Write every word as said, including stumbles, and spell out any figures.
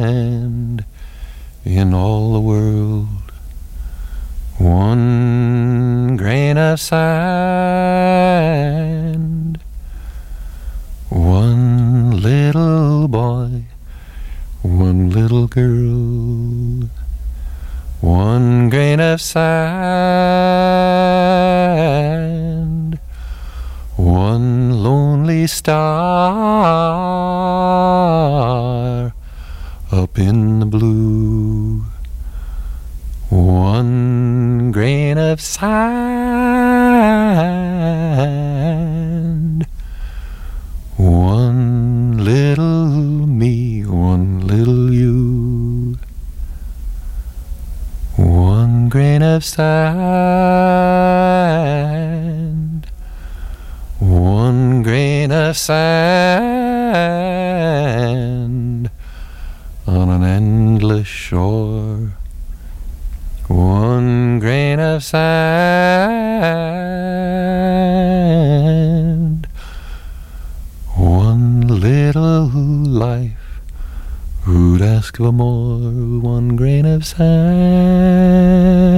And in all the world, one grain of sand, one little boy, one little girl, one grain of sand, one lonely star up in the blue, one grain of sand, one little me, one little you, one grain of sand, one grain of sand on an endless shore, one grain of sand, one little life, who'd ask for more, one grain of sand.